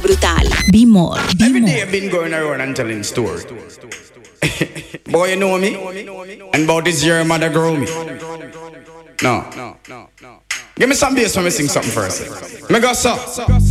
brutal. Be more. Every day I've been going around and telling stories. Boy, you know me? And about this year, mother grow me. No. Give me some bass when me sing something first. Me go so.